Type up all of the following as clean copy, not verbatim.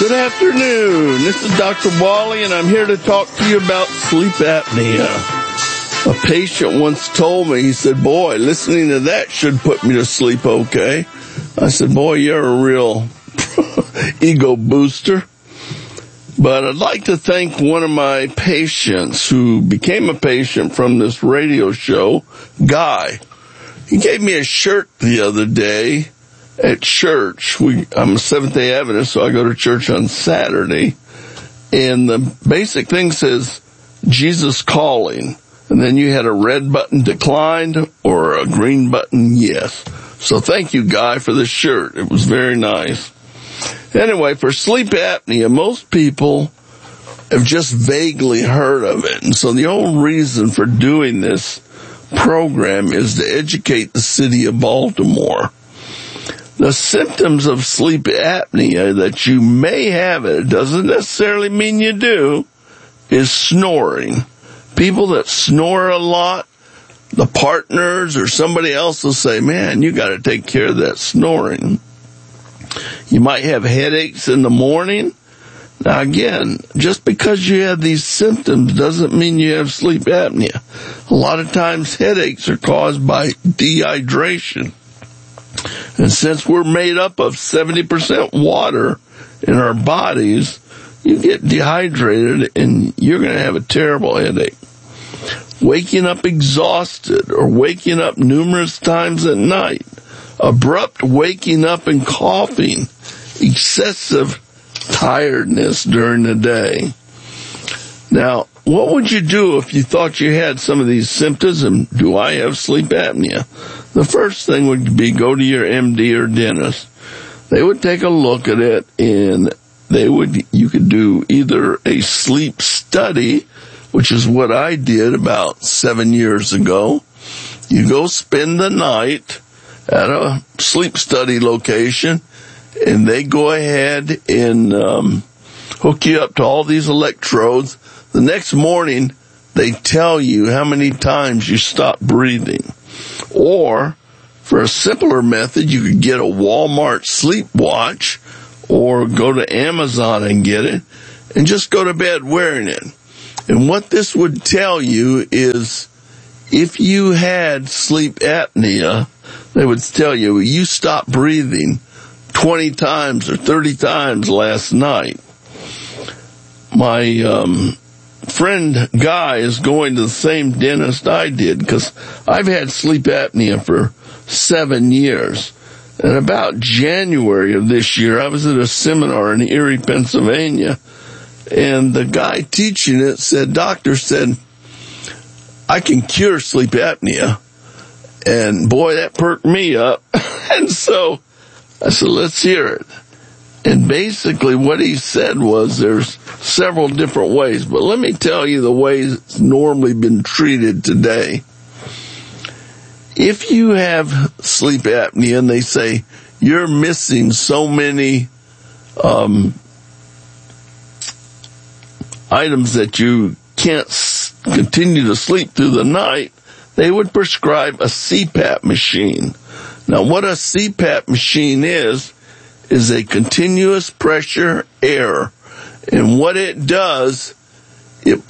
Good afternoon. This is Dr. Wally, and I'm here to talk to you about sleep apnea. A patient once told me, he said, boy, listening to that should put me to sleep okay. I said, boy, you're a real ego booster. But I'd like to thank one of my patients who became a patient from this radio show, Guy. He gave me a shirt the other day at church. I'm a Seventh-day Adventist, so I go to church on Saturday. And the basic thing says, Jesus calling. And then you had a red button, declined, or a green button, yes. So thank you, Guy, for the shirt. It was very nice. Anyway, for sleep apnea, most people have just vaguely heard of it. And so the whole reason for doing this program is to educate the city of Baltimore. The symptoms of sleep apnea that you may have, it doesn't necessarily mean you do, is snoring. People that snore a lot, the partners or somebody else will say, man, you got to take care of that snoring. You might have headaches in the morning. Now again, just because you have these symptoms doesn't mean you have sleep apnea. A lot of times headaches are caused by dehydration. And since we're made up of 70% water in our bodies, you get dehydrated and you're going to have a terrible headache. Waking up exhausted or waking up numerous times at night, abrupt waking up and coughing, excessive tiredness during the day. Now, what would you do if you thought you had some of these symptoms and do I have sleep apnea? The first thing would be go to your MD or dentist. They would take a look at it and you could do either a sleep study, which is what I did about 7 years ago. You go spend the night at a sleep study location and they go ahead and hook you up to all these electrodes. The next morning, they tell you how many times you stop breathing. Or, for a simpler method, you could get a Walmart sleep watch or go to Amazon and get it and just go to bed wearing it. And what this would tell you is if you had sleep apnea, they would tell you, you stopped breathing 20 times or 30 times last night. My friend Guy is going to the same dentist I did because I've had sleep apnea for 7 years. And about January of this year, I was at a seminar in Erie, Pennsylvania, and the guy teaching it doctor said, I can cure sleep apnea. And boy, that perked me up. And so I said, let's hear it. And basically what he said was there's several different ways, but let me tell you the ways it's normally been treated today. If you have sleep apnea and they say you're missing so many items that you can't continue to sleep through the night, they would prescribe a CPAP machine. Now what a CPAP machine is a continuous pressure air. And what it does, it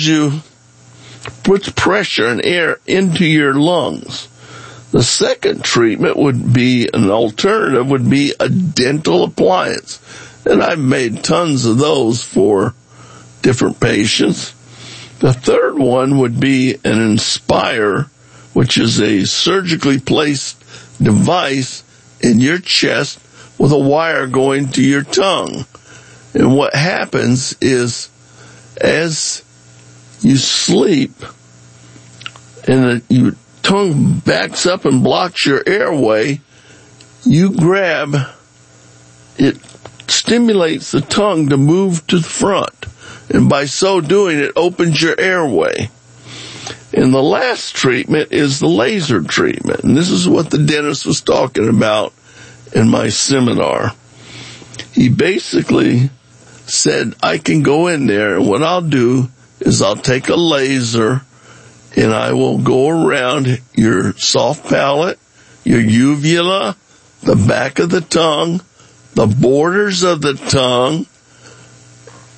puts pressure and air into your lungs. The second treatment would be, an alternative would be a dental appliance. And I've made tons of those for different patients. The third one would be an Inspire, which is a surgically placed device in your chest with a wire going to your tongue. And what happens is, as you sleep and your tongue backs up and blocks your airway, you grab, it stimulates the tongue to move to the front. And by so doing, it opens your airway. And the last treatment is the laser treatment. And this is what the dentist was talking about in my seminar. He basically said, I can go in there and what I'll do is I'll take a laser and I will go around your soft palate, your uvula, the back of the tongue, the borders of the tongue,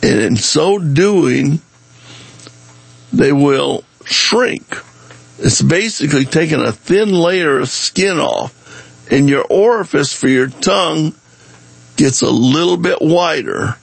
And in so doing, they will shrink. It's basically taking a thin layer of skin off, and your orifice for your tongue gets a little bit wider,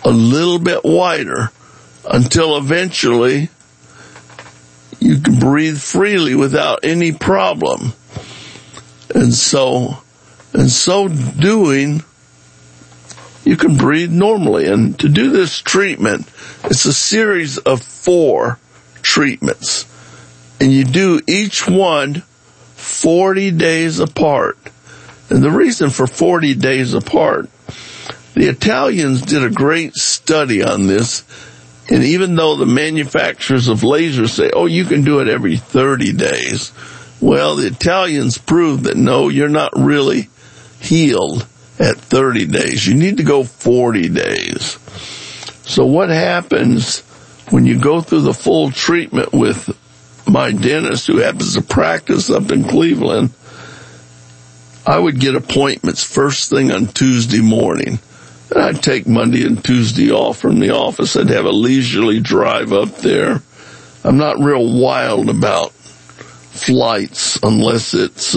until eventually you can breathe freely without any problem. And so doing, you can breathe normally. And to do this treatment, it's a series of 4 treatments. And you do each one 40 days apart. And the reason for 40 days apart, the Italians did a great study on this. And even though the manufacturers of lasers say, oh, you can do it every 30 days, well, the Italians proved that no, you're not really healed at 30 days. You need to go 40 days. So what happens when you go through the full treatment with my dentist, who happens to practice up in Cleveland, I would get appointments first thing on Tuesday morning. And I'd take Monday and Tuesday off from the office. I'd have a leisurely drive up there. I'm not real wild about flights unless it's,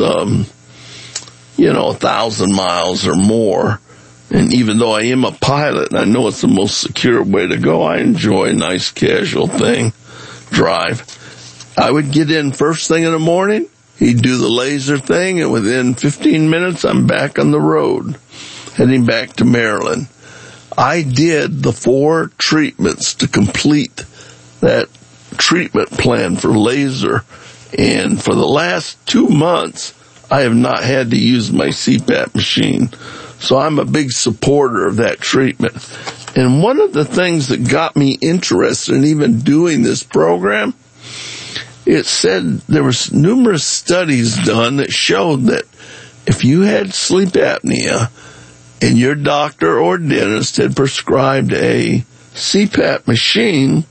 1,000 miles or more. And even though I am a pilot and I know it's the most secure way to go, I enjoy a nice casual drive. I would get in first thing in the morning. He'd do the laser thing, and within 15 minutes, I'm back on the road, heading back to Maryland. I did the 4 treatments to complete that treatment plan for laser, and for the last 2 months, I have not had to use my CPAP machine. So I'm a big supporter of that treatment. And one of the things that got me interested in even doing this program, it said there was numerous studies done that showed that if you had sleep apnea and your doctor or dentist had prescribed a CPAP machine,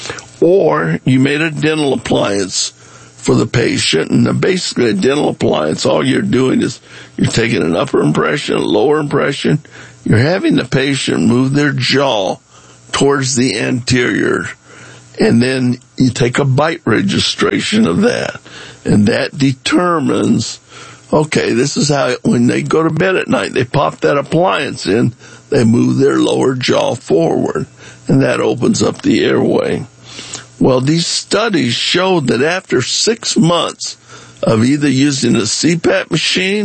or you made a dental appliance for the patient, and basically a dental appliance, all you're doing is you're taking an upper impression, a lower impression, you're having the patient move their jaw towards the anterior, and then you take a bite registration of that, and that determines, okay, this is how, when they go to bed at night, they pop that appliance in, they move their lower jaw forward, and that opens up the airway. Well, these studies showed that after 6 months of either using a CPAP machine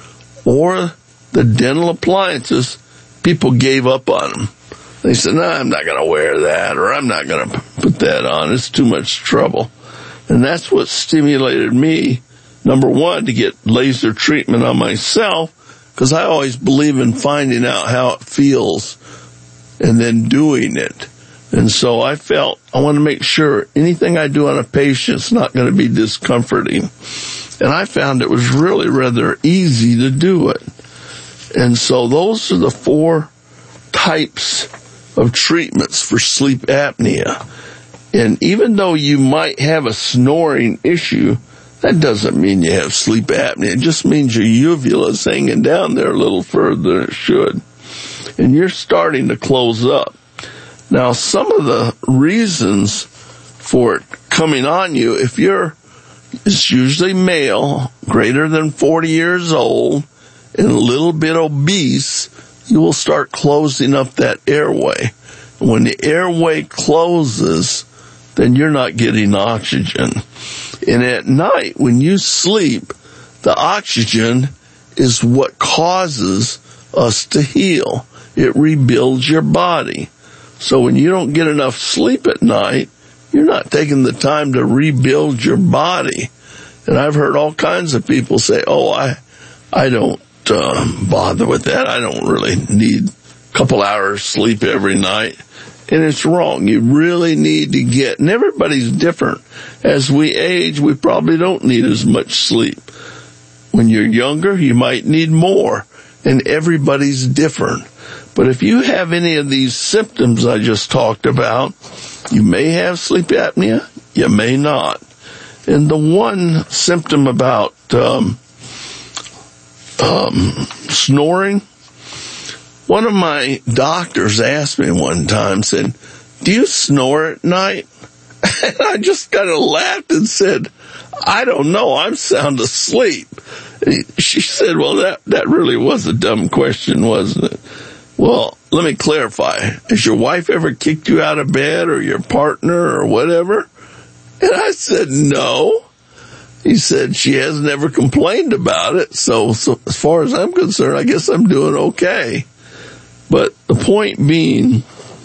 or the dental appliances, people gave up on them. They said, no, I'm not going to wear that, or I'm not going to put that on. It's too much trouble. And that's what stimulated me, number one, to get laser treatment on myself, because I always believe in finding out how it feels and then doing it. And so I felt I want to make sure anything I do on a patient's not going to be discomforting. And I found it was really rather easy to do it. And so those are the 4 types of treatments for sleep apnea. And even though you might have a snoring issue, that doesn't mean you have sleep apnea. It just means your uvula is hanging down there a little further than it should. And you're starting to close up. Now, some of the reasons for it coming on you, it's usually male, greater than 40 years old, and a little bit obese, you will start closing up that airway. And when the airway closes, then you're not getting oxygen. And at night, when you sleep, the oxygen is what causes us to heal. It rebuilds your body. So when you don't get enough sleep at night, you're not taking the time to rebuild your body. And I've heard all kinds of people say, oh, I don't bother with that. I don't really need a couple hours sleep every night. And it's wrong. You really need to get, and everybody's different. As we age, we probably don't need as much sleep. When you're younger, you might need more. And everybody's different. But if you have any of these symptoms I just talked about, you may have sleep apnea, you may not. And the one symptom about snoring, One of my doctors asked me one time, said, do you snore at night? And I just kind of laughed and said, I don't know, I'm sound asleep. She said, well, that really was a dumb question, wasn't it? Well, let me clarify. Has your wife ever kicked you out of bed, or your partner or whatever? And I said, no. He said, she has never complained about it. So as far as I'm concerned, I guess I'm doing okay. But the point being,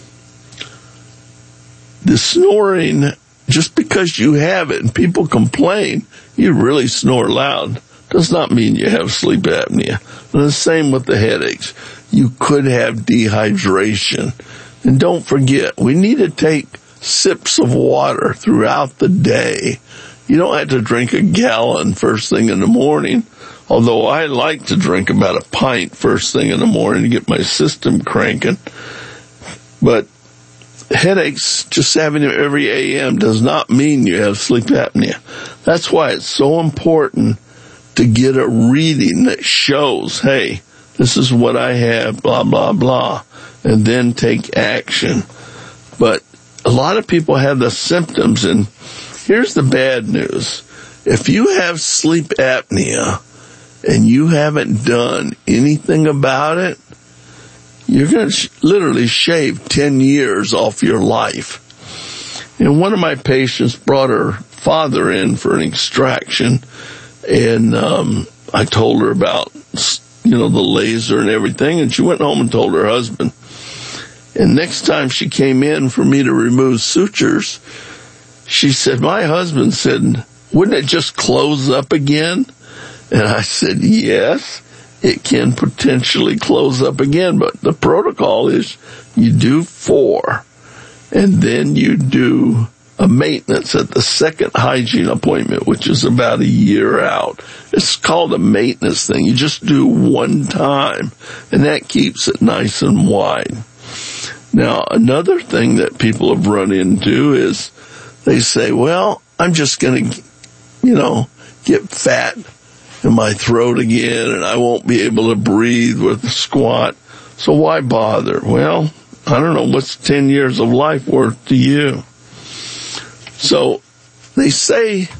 the snoring, just because you have it and people complain, you really snore loud, does not mean you have sleep apnea. And the same with the headaches. You could have dehydration. And don't forget, we need to take sips of water throughout the day. You don't have to drink a gallon first thing in the morning, although I like to drink about a pint first thing in the morning to get my system cranking. But headaches, just having them every AM, does not mean you have sleep apnea. That's why it's so important to get a reading that shows, hey, this is what I have, blah, blah, blah, and then take action. But a lot of people have the symptoms, and here's the bad news. If you have sleep apnea and you haven't done anything about it, you're going to literally shave 10 years off your life. And one of my patients brought her father in for an extraction, and I told her about, the laser and everything, and she went home and told her husband. And next time she came in for me to remove sutures, she said, my husband said, wouldn't it just close up again? And I said, yes, it can potentially close up again, but the protocol is you do 4, and then you do a maintenance at the second hygiene appointment, which is about a year out. It's called a maintenance thing. You just do 1 time, and that keeps it nice and wide. Now, another thing that people have run into is they say, well, I'm just going to, get fat in my throat again, and I won't be able to breathe with a squat. So why bother? Well, I don't know. What's 10 years of life worth to you? So they say